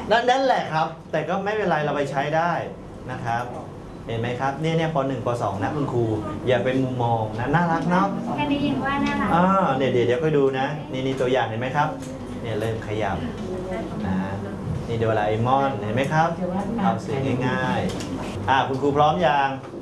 นั่นแหละครับแต่ก็ไม่เป็นไรเราไปใช้ได้นะครับเห็นไหมครับเนี่ยป .1 ป .2 นะคุณครูอย่าเป็นมุมมองนะน่ารักเนาะแค่นี้ยังว่าน่ารักเดี๋ยวก็ดูนะนี่ตัวอย่างเห็นไหมครับเนี่ยเริ่มขยับนะนี่โดราเอมอนเห็นไหมครับเอาเสียงง่ายๆคุณครูพร้อมยัง